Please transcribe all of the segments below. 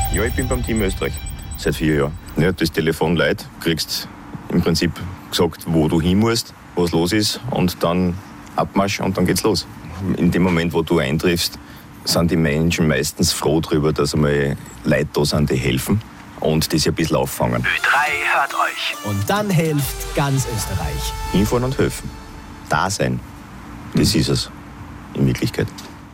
Ja, ich bin beim Team Österreich seit 4 Jahren. Ja, das Telefon leiht, kriegst im Prinzip gesagt, wo du hin musst, was los ist und dann Abmarsch und dann geht's los. In dem Moment, wo du eintriffst, sind die Menschen meistens froh darüber, dass einmal Leute da sind, die helfen und das ein bisschen auffangen. Ö3 hört euch. Und dann hilft ganz Österreich. Hinfahren und helfen. Da sein. Das ist es in Wirklichkeit.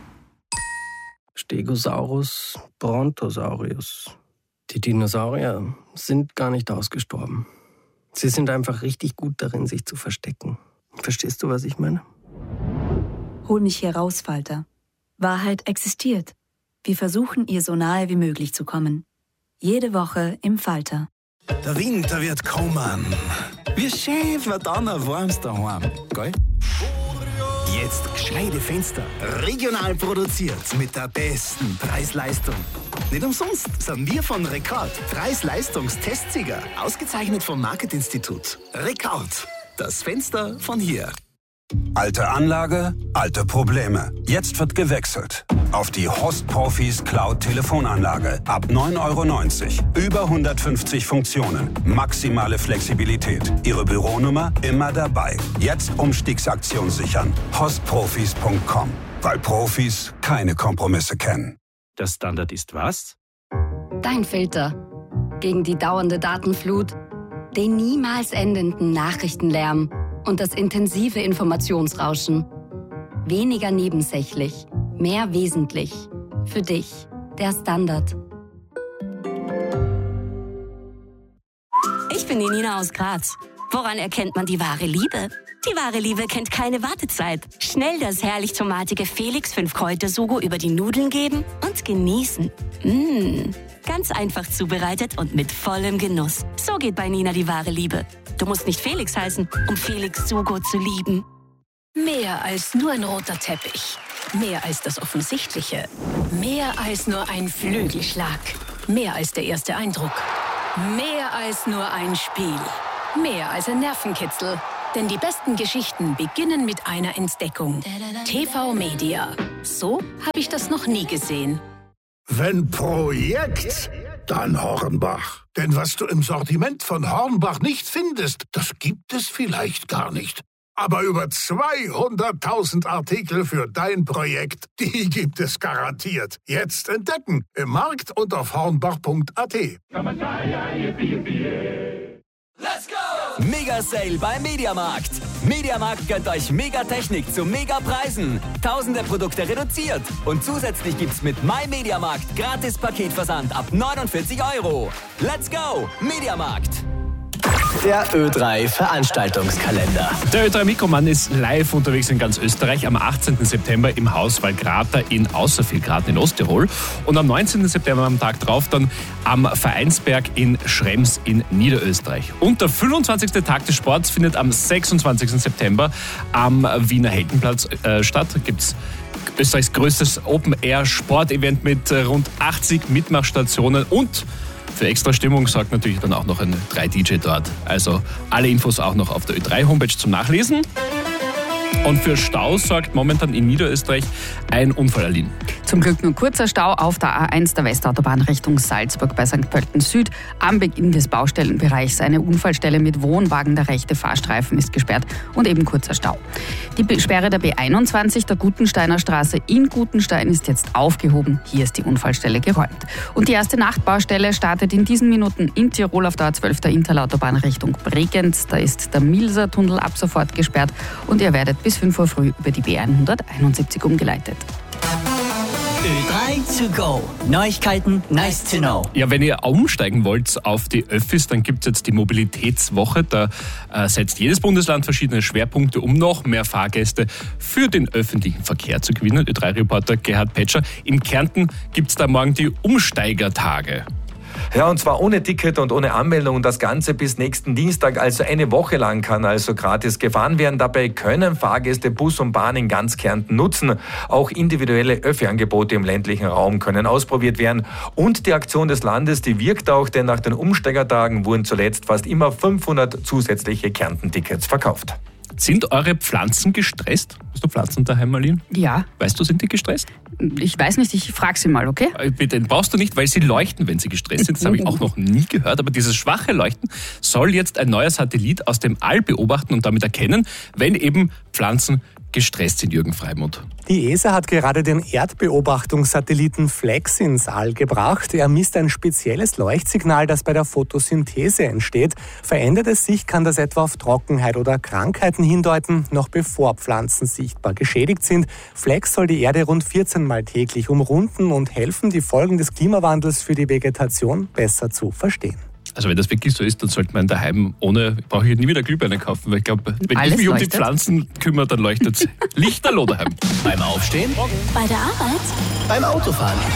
Stegosaurus, Brontosaurus. Die Dinosaurier sind gar nicht ausgestorben. Sie sind einfach richtig gut darin, sich zu verstecken. Verstehst du, was ich meine? Hol mich hier raus, Falter. Wahrheit existiert. Wir versuchen, ihr so nahe wie möglich zu kommen. Jede Woche im Falter. Der Winter wird kommen. Wie schön wird dann ein warmes daheim, gell? Jetzt gescheite Fenster. Regional produziert mit der besten Preis-Leistung. Nicht umsonst sind wir von Rekord Preis-Leistungs-Testsieger. Ausgezeichnet vom Marketinstitut. Rekord. Das Fenster von hier. Alte Anlage, alte Probleme. Jetzt wird gewechselt. Auf die Host Profis Cloud Telefonanlage. Ab 9,90 €. Über 150 Funktionen. Maximale Flexibilität. Ihre Büronummer immer dabei. Jetzt Umstiegsaktion sichern. hostprofis.com. Weil Profis keine Kompromisse kennen. Der Standard ist was? Dein Filter. Gegen die dauernde Datenflut, den niemals endenden Nachrichtenlärm und das intensive Informationsrauschen. Weniger nebensächlich, mehr wesentlich. Für dich, der Standard. Ich bin die Nina aus Graz. Woran erkennt man die wahre Liebe? Die wahre Liebe kennt keine Wartezeit. Schnell das herrlich tomatige Felix 5-Kräuter-Sugo über die Nudeln geben und genießen. Ganz einfach zubereitet und mit vollem Genuss. So geht bei Nina die wahre Liebe. Du musst nicht Felix heißen, um Felix Sugo zu lieben. Mehr als nur ein roter Teppich. Mehr als das Offensichtliche. Mehr als nur ein Flügelschlag. Mehr als der erste Eindruck. Mehr als nur ein Spiel. Mehr als ein Nervenkitzel. Denn die besten Geschichten beginnen mit einer Entdeckung. TV Media. So habe ich das noch nie gesehen. Wenn Projekt, dann Hornbach. Denn was du im Sortiment von Hornbach nicht findest, das gibt es vielleicht gar nicht. Aber über 200.000 Artikel für dein Projekt, die gibt es garantiert. Jetzt entdecken im Markt und auf hornbach.at. Let's go! Mega Sale bei Mediamarkt. Mediamarkt gönnt euch Megatechnik zu Megapreisen. Tausende Produkte reduziert. Und zusätzlich gibt's mit MyMediamarkt gratis Paketversand ab 49 €. Let's go! Mediamarkt. Der Ö3 Veranstaltungskalender. Der Ö3-Mikromann ist live unterwegs in ganz Österreich am 18. September im Haus Wallgrater in Außervillgraten in Osttirol und am 19. September am Tag drauf dann am Vereinsberg in Schrems in Niederösterreich. Und der 25. Tag des Sports findet am 26. September am Wiener Heldenplatz statt. Da gibt's Österreichs größtes Open-Air-Sportevent mit rund 80 Mitmachstationen und für extra Stimmung sorgt natürlich dann auch noch ein 3DJ dort. Also alle Infos auch noch auf der Ö3-Homepage zum Nachlesen. Und für Stau sorgt momentan in Niederösterreich ein Unfall, Aline. Zum Glück nur kurzer Stau auf der A1 der Westautobahn Richtung Salzburg bei St. Pölten Süd. Am Beginn des Baustellenbereichs eine Unfallstelle mit Wohnwagen. Der rechte Fahrstreifen ist gesperrt und eben kurzer Stau. Die Sperre der B21 der Gutensteiner Straße in Gutenstein ist jetzt aufgehoben. Hier ist die Unfallstelle geräumt. Und die erste Nachtbaustelle startet in diesen Minuten in Tirol auf der A12 der Interlautobahn Richtung Bregenz. Da ist der Milser Tunnel ab sofort gesperrt und ihr werdet bis 5 Uhr früh über die B171 umgeleitet. Ö3 to go. Neuigkeiten, nice to know. Ja, wenn ihr umsteigen wollt auf die Öffis, dann gibt es jetzt die Mobilitätswoche. Da setzt jedes Bundesland verschiedene Schwerpunkte, um noch mehr Fahrgäste für den öffentlichen Verkehr zu gewinnen. Ö3-Reporter Gerhard Petscher. In Kärnten gibt es da morgen die Umsteigertage. Ja, und zwar ohne Ticket und ohne Anmeldung und das Ganze bis nächsten Dienstag, also eine Woche lang kann also gratis gefahren werden. Dabei können Fahrgäste Bus und Bahn in ganz Kärnten nutzen. Auch individuelle Öffi-Angebote im ländlichen Raum können ausprobiert werden. Und die Aktion des Landes, die wirkt auch, denn nach den Umsteigertagen wurden zuletzt fast immer 500 zusätzliche Kärnten-Tickets verkauft. Sind eure Pflanzen gestresst? Hast du Pflanzen daheim, Marlene? Ja. Weißt du, sind die gestresst? Ich weiß nicht, ich frage sie mal, okay? Den brauchst du nicht, weil sie leuchten, wenn sie gestresst sind. Das habe ich auch noch nie gehört. Aber dieses schwache Leuchten soll jetzt ein neuer Satellit aus dem All beobachten und damit erkennen, wenn eben Pflanzen gestresst sind, Jürgen Freimund. Die ESA hat gerade den Erdbeobachtungssatelliten Flex ins All gebracht. Er misst ein spezielles Leuchtsignal, das bei der Photosynthese entsteht. Verändert es sich, kann das etwa auf Trockenheit oder Krankheiten hindeuten, noch bevor Pflanzen sichtbar geschädigt sind. Flex soll die Erde rund 14 Mal täglich umrunden und helfen, die Folgen des Klimawandels für die Vegetation besser zu verstehen. Also wenn das wirklich so ist, dann sollte man daheim brauche ich nie wieder Glühbirne kaufen, weil ich glaube, wenn ich mich um die Pflanzen kümmere, dann leuchtet es lichterloh daheim. Beim Aufstehen, bei der Arbeit, beim Autofahren.